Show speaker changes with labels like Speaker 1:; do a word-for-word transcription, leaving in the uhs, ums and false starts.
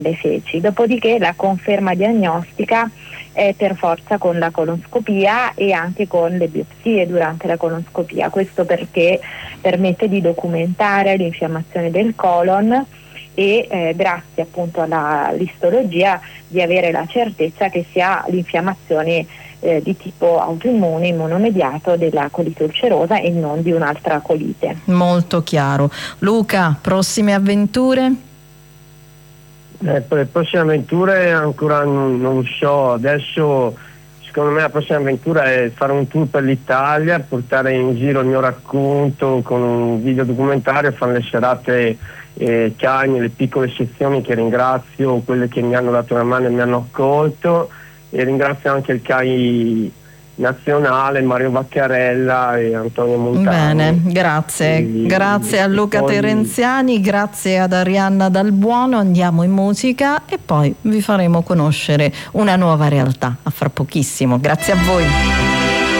Speaker 1: le feci. Dopodiché la conferma diagnostica è per forza con la colonscopia e anche con le biopsie durante la colonscopia. Questo perché permette di documentare l'infiammazione del colon e eh, grazie appunto alla listologia di avere la certezza che sia l'infiammazione eh, di tipo autoimmune, immunomediato della colite ulcerosa e non di un'altra colite.
Speaker 2: Molto chiaro. Luca, prossime avventure?
Speaker 3: Eh, per le prossime avventure ancora non, non so, adesso secondo me la prossima avventura è fare un tour per l'Italia, portare in giro il mio racconto con un video documentario, fare le serate eh, cani, le piccole sezioni che ringrazio, quelle che mi hanno dato una mano e mi hanno accolto, e ringrazio anche il C A I nazionale, Mario Vaccarella e Antonio Montani.
Speaker 2: Bene, grazie.
Speaker 3: E,
Speaker 2: grazie a Luca
Speaker 3: poi...
Speaker 2: Terenziani, grazie ad Arianna Dalbuono. Andiamo in musica e poi vi faremo conoscere una nuova realtà a fra pochissimo. Grazie a voi.